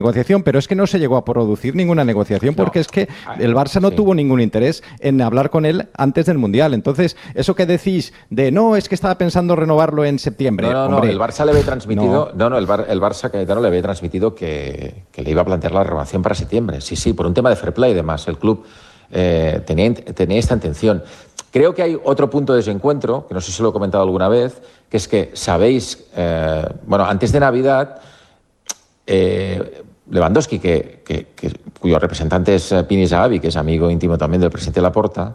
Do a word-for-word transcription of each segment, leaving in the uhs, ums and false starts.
negociación, pero es que no se llegó a producir ninguna negociación porque no, es que el Barça no sí. tuvo ningún interés en hablar con él antes del Mundial. Entonces, eso que decís de no, es que estaba pensando renovarlo en septiembre. No, no, hombre, no, el Barça le había transmitido, no, no, no el, Bar, el Barça Cayetano le había transmitido que, que le iba a plantear la renovación para septiembre. Sí, sí, por un tema de fair play, además, el club eh, tenía, tenía esta intención. Creo que hay otro punto de desencuentro, que no sé si lo he comentado alguna vez, que es que sabéis, eh, bueno, antes de Navidad, eh, Lewandowski, que, que, que, cuyo representante es Pini Zahavi, que es amigo íntimo también del presidente Laporta,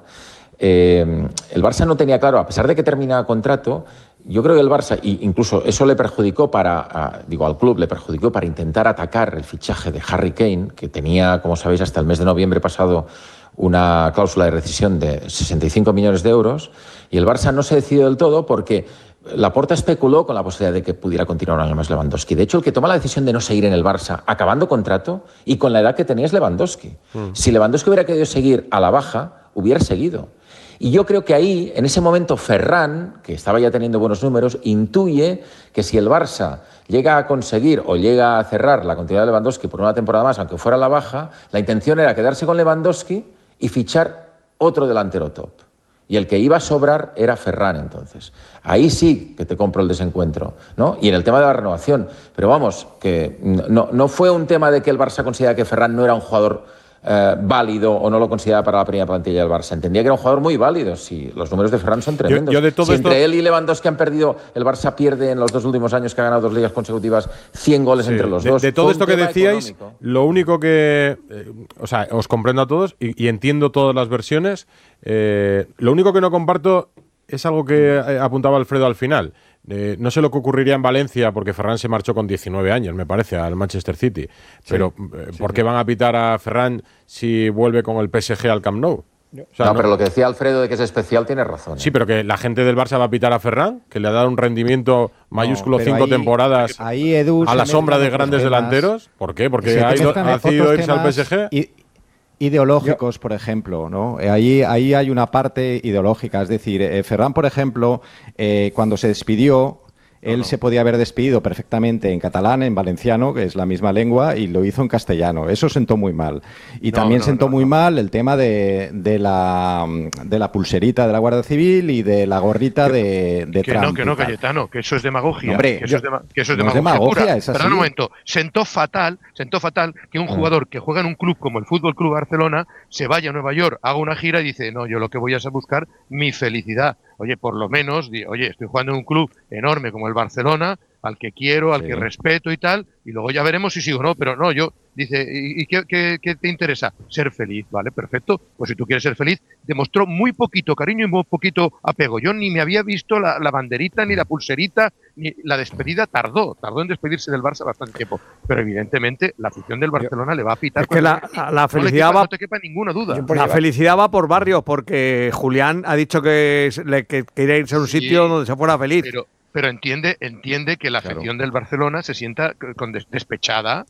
eh, el Barça no tenía claro, a pesar de que termina contrato, yo creo que el Barça, y incluso eso le perjudicó para, a, digo, al club le perjudicó para intentar atacar el fichaje de Harry Kane, que tenía, como sabéis, hasta el mes de noviembre pasado una cláusula de rescisión de sesenta y cinco millones de euros, y el Barça no se decidió del todo porque Laporta especuló con la posibilidad de que pudiera continuar un año más Lewandowski. De hecho, el que toma la decisión de no seguir en el Barça, acabando contrato, y con la edad que tenía es Lewandowski. Mm. Si Lewandowski hubiera querido seguir a la baja, hubiera seguido. Y yo creo que ahí, en ese momento, Ferran, que estaba ya teniendo buenos números, intuye que si el Barça llega a conseguir o llega a cerrar la continuidad de Lewandowski por una temporada más, aunque fuera a la baja, la intención era quedarse con Lewandowski y fichar otro delantero top. Y el que iba a sobrar era Ferran, entonces. Ahí sí que te compro el desencuentro, ¿no? Y en el tema de la renovación. Pero vamos, que no, no fue un tema de que el Barça considerara que Ferran no era un jugador eh, válido o no lo consideraba para la primera plantilla del Barça. Entendía que era un jugador muy válido. Sí, los números de Ferran son tremendos. Yo, yo de todo si esto... entre él y Lewandowski han perdido, el Barça pierde en los dos últimos años que ha ganado dos ligas consecutivas, cien goles sí, entre los de, dos. De todo esto que decíais, económico. Lo único que... Eh, o sea, os comprendo a todos y, y entiendo todas las versiones. Eh, lo único que no comparto es algo que apuntaba Alfredo al final. Eh, no sé lo que ocurriría en Valencia, porque Ferran se marchó con diecinueve años, me parece, al Manchester City. Sí, pero, eh, sí, ¿por qué sí. van a pitar a Ferran si vuelve con el P S G al Camp Nou? O sea, no, no, pero lo que decía Alfredo de que es especial tiene razón. ¿eh? Sí, pero que la gente del Barça va a pitar a Ferran, que le ha dado un rendimiento mayúsculo no, cinco ahí, temporadas ahí Edu a la sombra de grandes temas. delanteros. ¿Por qué? Porque ha, ido, ha decidido irse al P S G. Y, ideológicos, por ejemplo, ¿no? Ahí, ahí hay una parte ideológica, es decir, eh, Ferran, por ejemplo, eh, cuando se despidió, él no, no. se podía haber despedido perfectamente en catalán, en valenciano, que es la misma lengua, y lo hizo en castellano. Eso sentó muy mal. Y no, también no, sentó no, muy no. mal el tema de, de, la, de la pulserita de la Guardia Civil y de la gorrita de, de que Trump. No, que no, Cayetano, que eso es demagogia. Hombre, que eso, yo, es, de, que eso es no demagogia, es demagogia pura. Es así. Pero un momento, sentó fatal, sentó fatal que un jugador que juega en un club como el Fútbol Club Barcelona se vaya a Nueva York, haga una gira y dice, no, yo lo que voy a es a buscar mi felicidad. Oye, por lo menos, oye, estoy jugando en un club enorme como el Barcelona, al que quiero, al sí. que respeto y tal, y luego ya veremos si sigo o no, pero no, yo, dice, ¿y, y qué, qué, qué te interesa? Ser feliz, ¿vale? Perfecto, pues si tú quieres ser feliz, demostró muy poquito cariño y muy poquito apego. Yo ni me había visto la, la banderita, ni la pulserita, ni la despedida, tardó, tardó en despedirse del Barça bastante tiempo, pero evidentemente la afición del Barcelona yo, le va a pitar. Es que la, la, la felicidad no quepa, va, no te quepa ninguna duda. La felicidad va por barrios, porque Julián ha dicho que, que quería irse a un sitio sí, donde se fuera feliz. Pero, Pero entiende, entiende que la afición claro. del Barcelona se sienta con des despechada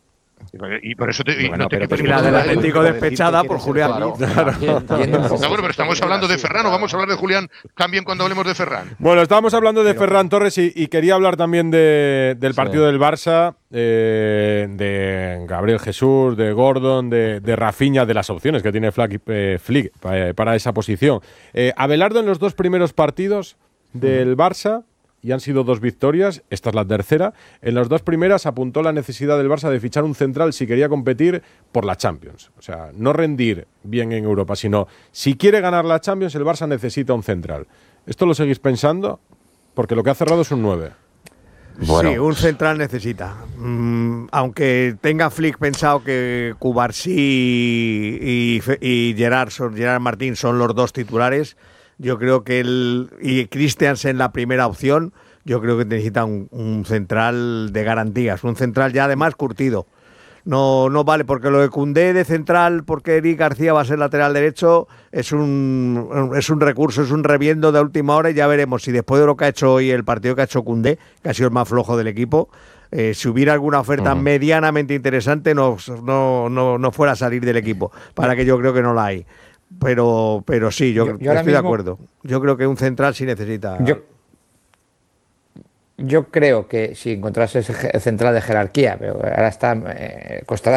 y por eso te, y bueno, no te pero la del Atlético despechada por Julián. Claro. Claro. No, bueno, pero estamos hablando de Ferran, o vamos a hablar de Julián. Cambien cuando hablemos de Ferran. Bueno, estábamos hablando de Ferran Torres y, y quería hablar también de, del partido sí. del Barça, eh, de Gabriel Jesús, de Gordon, de, de Rafinha, de las opciones que tiene Flick, eh, Flick para, para esa posición. Eh, Abelardo en los dos primeros partidos del Barça, y han sido dos victorias, esta es la tercera. En las dos primeras apuntó la necesidad del Barça de fichar un central si quería competir por la Champions. O sea, no rendir bien en Europa, sino si quiere ganar la Champions, el Barça necesita un central. ¿Esto lo seguís pensando? Porque lo que ha cerrado es un nueve. Bueno. Sí, un central necesita. Mm, aunque tenga Flick pensado que Cubarsí y, y Gerard, son, Gerard Martín son los dos titulares, yo creo que él y Christiansen la primera opción, yo creo que necesita un, un central de garantías, un central ya además curtido. No, no vale, porque lo de Koundé de central, porque Eric García va a ser lateral derecho, es un, es un recurso, es un reviendo de última hora y ya veremos si después de lo que ha hecho hoy el partido que ha hecho Koundé, que ha sido el más flojo del equipo, eh, si hubiera alguna oferta uh-huh. medianamente interesante no, no, no, no fuera a salir del equipo, para que yo creo que no la hay. Pero, pero sí, yo, yo, yo estoy mismo, de acuerdo. Yo creo que un central sí necesita. Yo, yo creo que si encontrase ese central de jerarquía, pero ahora está, eh, costará